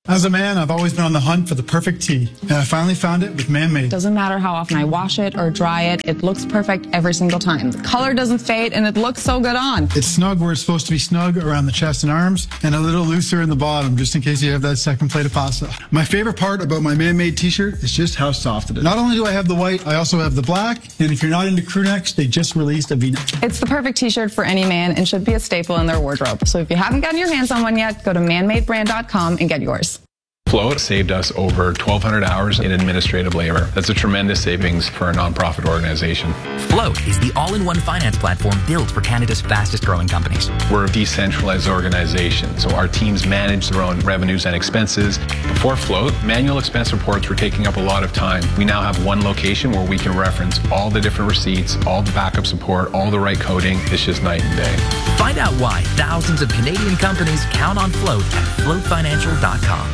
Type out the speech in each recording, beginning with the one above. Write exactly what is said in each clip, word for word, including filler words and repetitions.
As a man, I've always been on the hunt for the perfect tee, and I finally found it with Man-Made. Doesn't matter how often I wash it or dry it, it looks perfect every single time. The color doesn't fade, and it looks so good on. It's snug where it's supposed to be snug around the chest and arms, and a little looser in the bottom, just in case you have that second plate of pasta. My favorite part about my Man-Made t-shirt is just how soft it is. Not only do I have the white, I also have the black, and if you're not into crew necks, they just released a V-neck. It's the perfect t-shirt for any man and should be a staple in their wardrobe. So if you haven't gotten your hands on one yet, go to man made brand dot com and get yours. Float saved us over twelve hundred hours in administrative labor. That's a tremendous savings for a nonprofit organization. Float is the all-in-one finance platform built for Canada's fastest-growing companies. We're a decentralized organization, so our teams manage their own revenues and expenses. Before Float, manual expense reports were taking up a lot of time. We now have one location where we can reference all the different receipts, all the backup support, all the right coding. It's just night and day. Find out why thousands of Canadian companies count on Float at float financial dot com.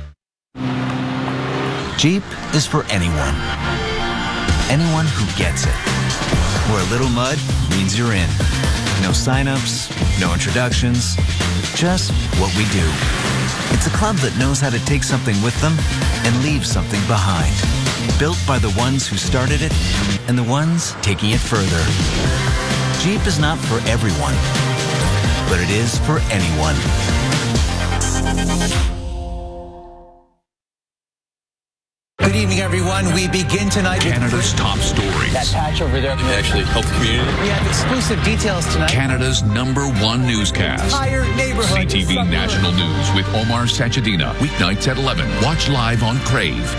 Jeep is for anyone. Anyone who gets it. Where a little mud means you're in. No sign-ups, no introductions, just what we do. It's a club that knows how to take something with them and leave something behind. Built by the ones who started it and the ones taking it further. Jeep is not for everyone, but it is for anyone. Good evening, everyone. We begin tonight with Canada's top stories. That patch over there They actually help the community. We have exclusive details tonight. Canada's number one newscast. Entire neighborhood. C T V National News with Omar Sachedina. Weeknights at eleven. Watch live on Crave.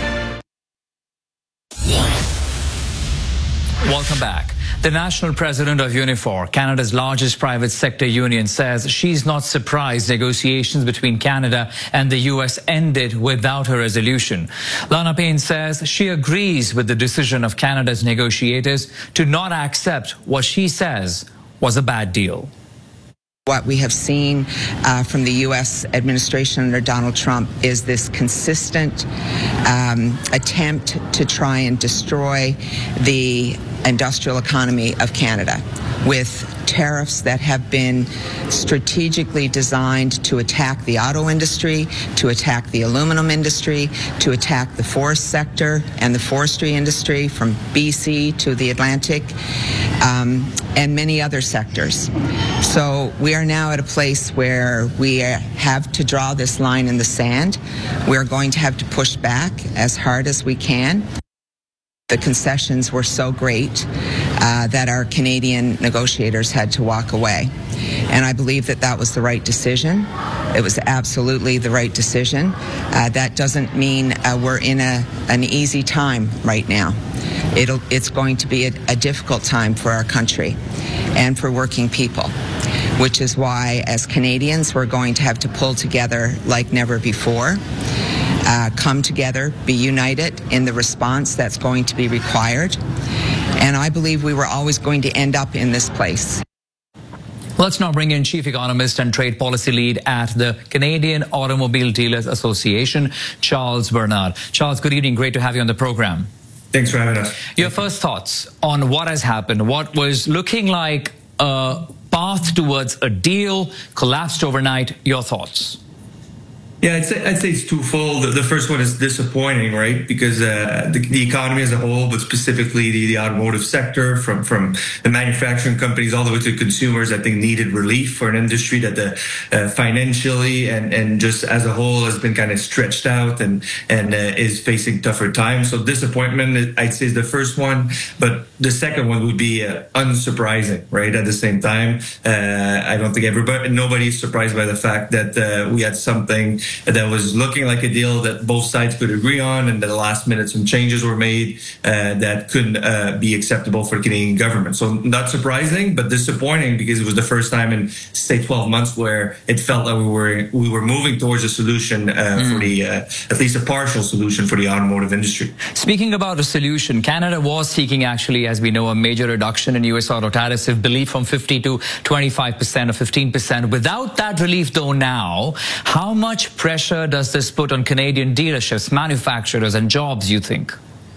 Welcome back. The national president of Unifor, Canada's largest private sector union, says she's not surprised negotiations between Canada and the U S ended without a resolution. Lana Payne says she agrees with the decision of Canada's negotiators to not accept what she says was a bad deal. What we have seen uh, from the U S administration under Donald Trump is this consistent um, attempt to try and destroy the industrial economy of Canada with tariffs that have been strategically designed to attack the auto industry, to attack the aluminum industry, to attack the forest sector and the forestry industry from B C to the Atlantic, um, and many other sectors. So we are now at a place where we have to draw this line in the sand. We're going to have to push back as hard as we can. The concessions were so great uh, that our Canadian negotiators had to walk away. And I believe that that was the right decision. It was absolutely the right decision. Uh, that doesn't mean uh, we're in a, an easy time right now. It'll, it's going to be a, a difficult time for our country and for working people, which is why as Canadians we're going to have to pull together like never before. Uh, come together, be united in the response that's going to be required. And I believe we were always going to end up in this place. Let's now bring in Chief Economist and Trade Policy Lead at the Canadian Automobile Dealers Association, Charles Bernard. Charles, good evening. Great to have you on the program. Thanks for having us. Your first thoughts on what has happened, what was looking like a path towards a deal, collapsed overnight. Your thoughts? Yeah, I'd say, I'd say it's twofold. The, the first one is disappointing, right? Because uh, the, the economy as a whole, but specifically the, the automotive sector, from, from the manufacturing companies all the way to consumers, I think needed relief for an industry that the, uh, financially and, and just as a whole has been kind of stretched out and, and uh, is facing tougher times. So disappointment, I'd say, is the first one. But the second one would be uh, unsurprising, right? At the same time, uh, I don't think everybody, nobody is surprised by the fact that uh, we had something that was looking like a deal that both sides could agree on, and at the last minute some changes were made uh, that couldn't uh, be acceptable for the Canadian government. So not surprising, but disappointing, because it was the first time in, say, twelve months where it felt like we were we were moving towards a solution uh, mm. for the uh, at least a partial solution for the automotive industry. Speaking about a solution, Canada was seeking, actually, as we know, a major reduction in U S auto tariffs, if believed, from fifty to twenty-five percent or fifteen percent. Without that relief, though, now, how much pressure does this put on Canadian dealerships, manufacturers, and jobs, you think?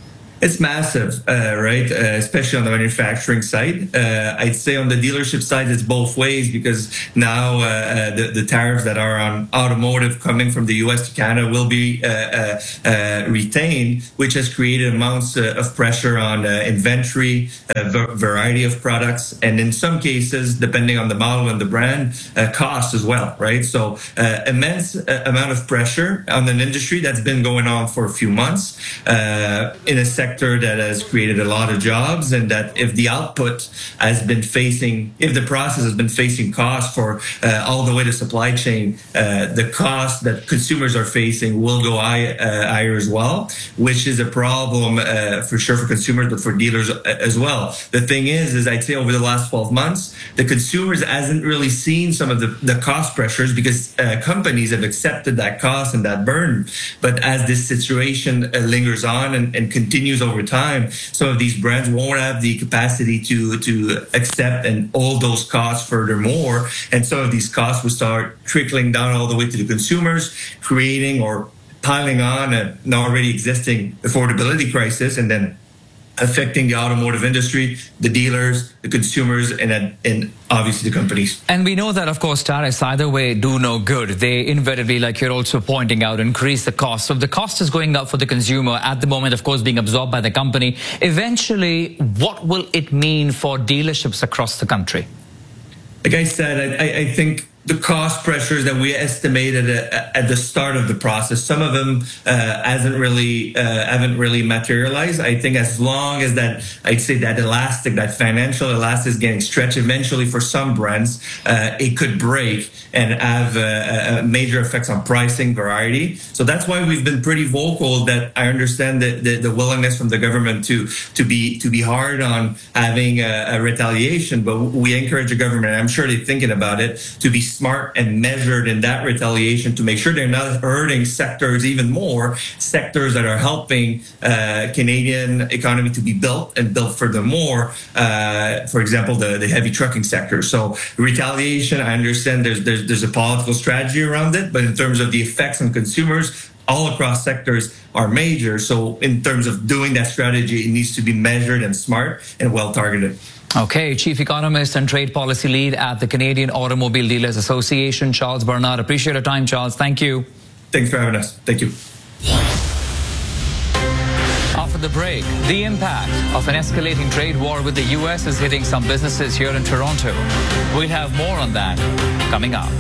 It's massive, uh, right? Uh, especially on the manufacturing side. Uh, I'd say on the dealership side, it's both ways because now uh, uh, the, the tariffs that are on automotive coming from the U S to Canada will be uh, uh, uh, retained, which has created amounts uh, of pressure on uh, inventory, a v- variety of products, and in some cases, depending on the model and the brand, uh, cost as well, right? So uh, immense uh, amount of pressure on an industry that's been going on for a few months uh, in a sector that has created a lot of jobs, and that if the output has been facing, if the process has been facing costs for uh, all the way to supply chain, uh, the cost that consumers are facing will go high, uh, higher as well, which is a problem uh, for sure for consumers, but for dealers as well. The thing is, is I'd say over the last twelve months, the consumers hasn't really seen some of the, the cost pressures because uh, companies have accepted that cost and that burden. But as this situation uh, lingers on and, and continues over time, some of these brands won't have the capacity to to accept and hold those costs furthermore, and some of these costs will start trickling down all the way to the consumers, creating or piling on an already existing affordability crisis, and then affecting the automotive industry, the dealers, the consumers, and, and obviously the companies. And we know that, of course, tariffs either way do no good. They invariably, like you're also pointing out, increase the cost. So if the cost is going up for the consumer at the moment, of course, being absorbed by the company, eventually, what will it mean for dealerships across the country? Like I said, I, I think the cost pressures that we estimated at, at the start of the process, some of them uh, hasn't really uh, haven't really materialized. I think as long as that, I'd say that elastic, that financial elastic is getting stretched, eventually for some brands, uh, it could break and have uh, uh, major effects on pricing, variety. So that's why we've been pretty vocal that I understand the, the, the willingness from the government to to be to be hard on having a, a retaliation, but we encourage the government, and I'm sure they're thinking about it, to be smart and measured in that retaliation to make sure they're not hurting sectors even more, sectors that are helping uh, Canadian economy to be built and built furthermore, uh, for example, the, the heavy trucking sector. So retaliation, I understand there's, there's, there's a political strategy around it, but in terms of the effects on consumers, all across sectors are major. So in terms of doing that strategy, it needs to be measured and smart and well targeted. Okay, Chief Economist and Trade Policy Lead at the Canadian Automobile Dealers Association, Charles Bernard. Appreciate your time, Charles. Thank you. Thanks for having us. Thank you. After the break, the impact of an escalating trade war with the U S is hitting some businesses here in Toronto. We'll have more on that coming up.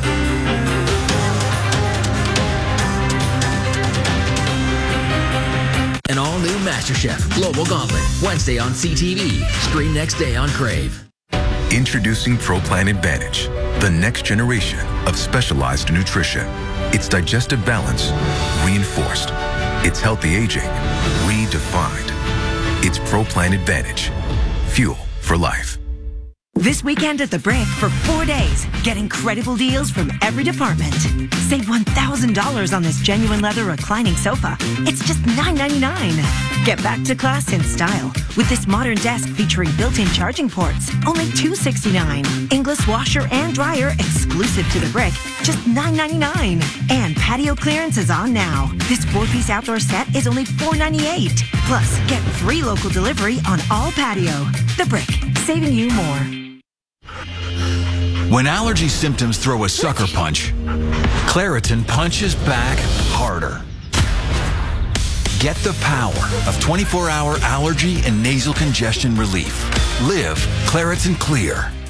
An all-new MasterChef Global Gauntlet, Wednesday on C T V. Stream next day on Crave. Introducing ProPlan Advantage, the next generation of specialized nutrition. It's digestive balance reinforced. It's healthy aging redefined. It's ProPlan Advantage. Fuel for life. This weekend at The Brick, for four days, get incredible deals from every department. Save one thousand dollars on this genuine leather reclining sofa. It's just nine ninety-nine. Get back to class in style with this modern desk featuring built-in charging ports. Only two sixty-nine. English washer and dryer exclusive to The Brick. Just nine ninety-nine. And patio clearance is on now. This four-piece outdoor set is only four ninety-eight. Plus, get free local delivery on all patio. The Brick, saving you more. When allergy symptoms throw a sucker punch, Claritin punches back harder. Get the power of twenty-four hour allergy and nasal congestion relief. Live Claritin Clear.